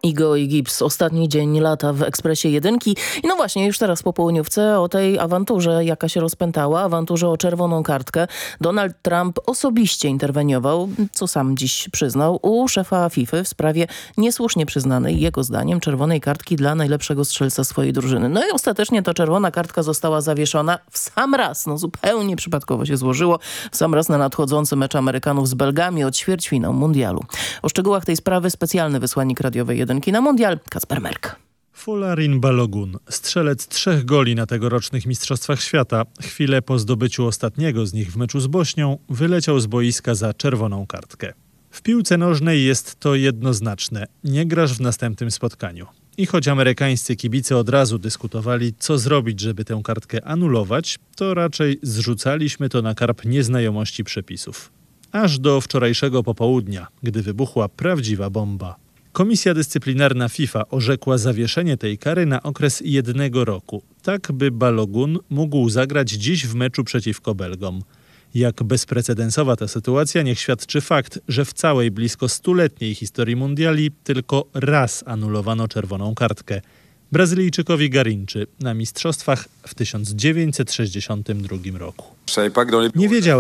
Igo i Gibbs, ostatni dzień lata w Ekspresie Jedynki. I no właśnie, już teraz po południówce o tej awanturze, jaka się rozpętała, awanturze o czerwoną kartkę. Donald Trump osobiście interweniował, co sam dziś przyznał, u szefa FIFA w sprawie niesłusznie przyznanej, jego zdaniem, czerwonej kartki dla najlepszego strzelca swojej drużyny. No i ostatecznie ta czerwona kartka została zawieszona w sam raz, no zupełnie przypadkowo się złożyło, w sam raz na nadchodzący mecz Amerykanów z Belgami od ćwierćfinału mundialu. O szczegółach tej sprawy specjalny wysłannik radiowej Jedynki na mundial, Kacper Merk. Folarin Balogun, strzelec 3 goli na tegorocznych Mistrzostwach Świata, chwilę po zdobyciu ostatniego z nich w meczu z Bośnią, wyleciał z boiska za czerwoną kartkę. W piłce nożnej jest to jednoznaczne. Nie grasz w następnym spotkaniu. I choć amerykańscy kibice od razu dyskutowali, co zrobić, żeby tę kartkę anulować, to raczej zrzucaliśmy to na karb nieznajomości przepisów. Aż do wczorajszego popołudnia, gdy wybuchła prawdziwa bomba. Komisja Dyscyplinarna FIFA orzekła zawieszenie tej kary na okres 1 roku, tak by Balogun mógł zagrać dziś w meczu przeciwko Belgom. Jak bezprecedensowa ta sytuacja, niech świadczy fakt, że w całej blisko 100-letniej historii mundiali tylko raz anulowano czerwoną kartkę. Brazylijczykowi Garinczy na mistrzostwach w 1962 roku. Nie wiedziałem,